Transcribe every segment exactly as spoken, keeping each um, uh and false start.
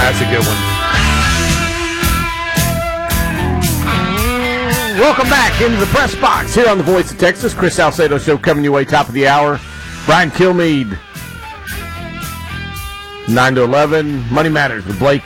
That's a good one. Welcome back into the press box here on the Voice of Texas. Chris Salcedo Show coming your way top of the hour. Brian Kilmeade, nine to eleven. Money Matters with Blake,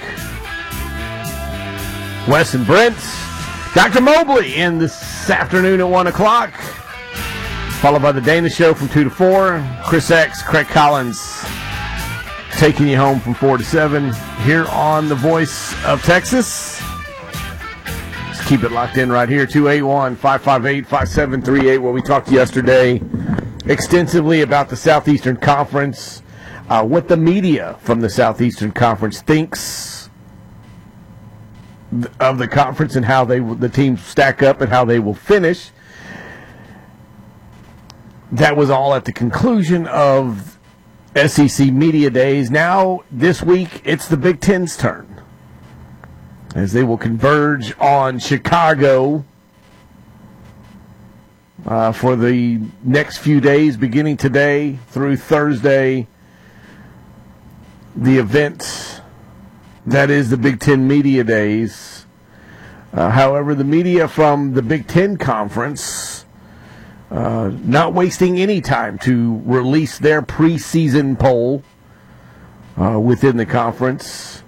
Wes, and Brent. Doctor Mobley in this afternoon at one o'clock. Followed by the Dana Show from two to four. Chris X, Craig Collins taking you home from four to seven here on the Voice of Texas. Just keep it locked in right here, two eight one, five five eight, five seven three eight, where we talked yesterday extensively about the Southeastern Conference, uh, what the media from the Southeastern Conference thinks of the conference and how they the teams stack up and how they will finish. That was all at the conclusion of S E C Media Days. Now, this week, it's the Big Ten's turn, as they will converge on Chicago uh, for the next few days, beginning today through Thursday. The event that is the Big Ten Media Days. Uh, however, the media from the Big Ten Conference Uh, not wasting any time to release their preseason poll uh, within the conference,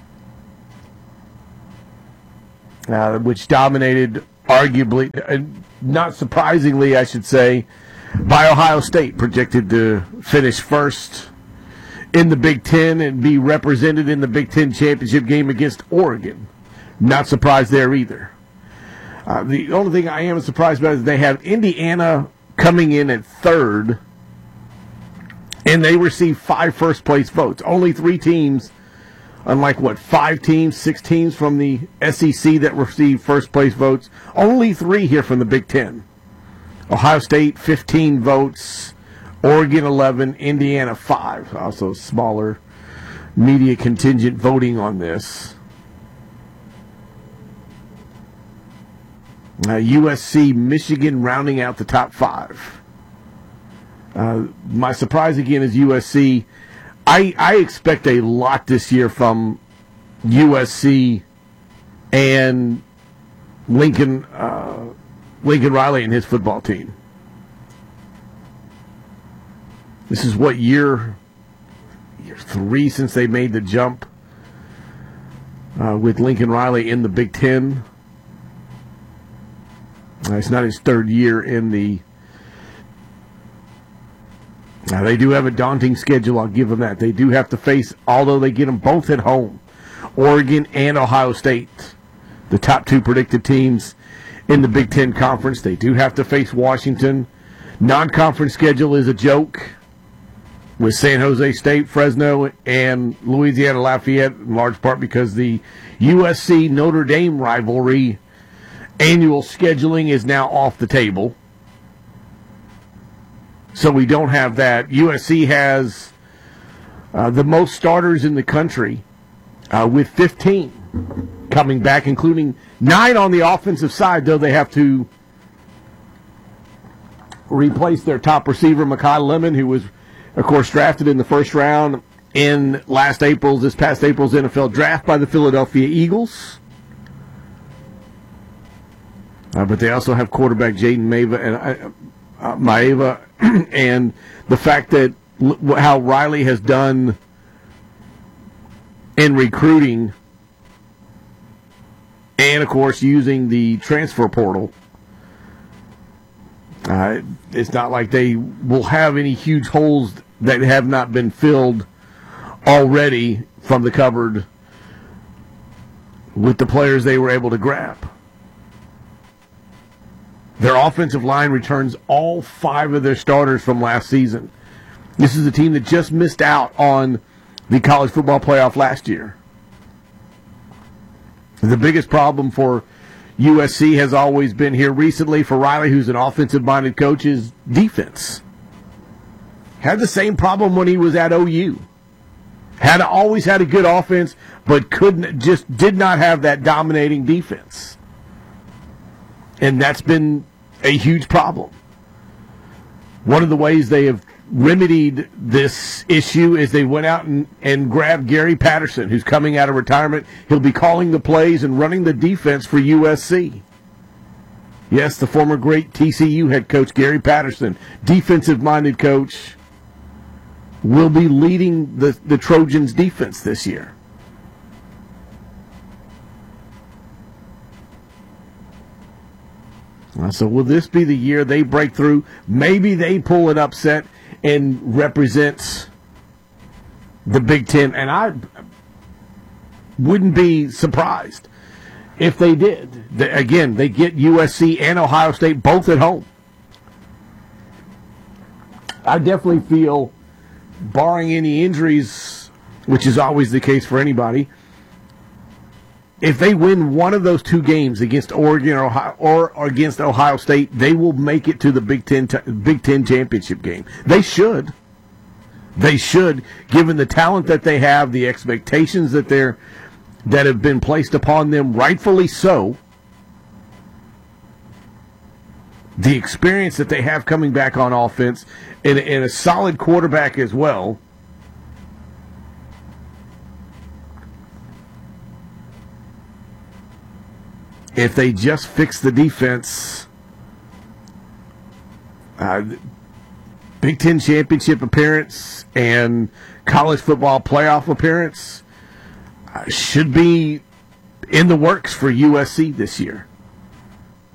uh, which dominated, arguably, uh, not surprisingly, I should say, by Ohio State, projected to finish first in the Big Ten and be represented in the Big Ten championship game against Oregon. Not surprised there either. Uh, the only thing I am surprised about is they have Indiana coming in at third, and they receive five first-place votes. Only three teams, unlike, what, five teams, six teams from the S E C that receive first-place votes. Only three here from the Big Ten. Ohio State, fifteen votes. Oregon, eleven. Indiana, five. Also smaller media contingent voting on this. Uh, U S C, Michigan rounding out the top five. Uh, my surprise again is U S C. I, I expect a lot this year from U S C and Lincoln uh, Lincoln Riley and his football team. This is what year year three since they made the jump uh, with Lincoln Riley in the Big Ten. Uh, it's not his third year in the. Now, they do have a daunting schedule, I'll give them that. They do have to face, although they get them both at home, Oregon and Ohio State, the top two predicted teams in the Big Ten Conference. They do have to face Washington. Non-conference schedule is a joke with San Jose State, Fresno, and Louisiana Lafayette, in large part because the U S C Notre Dame rivalry annual scheduling is now off the table. So we don't have that. U S C has uh, the most starters in the country uh, with fifteen coming back, including nine on the offensive side, though they have to replace their top receiver, Mekhi Lemon, who was, of course, drafted in the first round in last April's, this past April's N F L draft by the Philadelphia Eagles. Uh, but they also have quarterback Jaden Mava and uh, uh, Maeva, and the fact that l- how Riley has done in recruiting, and of course using the transfer portal. Uh, it's not like they will have any huge holes that have not been filled already from the cupboard with the players they were able to grab. Their offensive line returns all five of their starters from last season. This is a team that just missed out on the college football playoff last year. The biggest problem for U S C has always been here recently for Riley, who's an offensive-minded coach, is defense. Had the same problem when he was at O U. Had always had a good offense, but couldn't just did not have that dominating defense. And that's been a huge problem. One of the ways they have remedied this issue is they went out and, and grabbed Gary Patterson, who's coming out of retirement. He'll be calling the plays and running the defense for U S C. Yes, the former great T C U head coach Gary Patterson, defensive-minded coach, will be leading the, the Trojans' defense this year. So will this be the year they break through? Maybe they pull an upset and represent the Big Ten. And I wouldn't be surprised if they did. They, again, they get U S C and Ohio State both at home. I definitely feel, barring any injuries, which is always the case for anybody, if they win one of those two games against Oregon or, Ohio, or against Ohio State, they will make it to the Big Ten Big Ten championship game. They should. They should, given the talent that they have, the expectations that they're that have been placed upon them, rightfully so. The experience that they have coming back on offense, and, and a solid quarterback as well. If they just fix the defense, uh, Big Ten championship appearance and college football playoff appearance uh, should be in the works for U S C this year.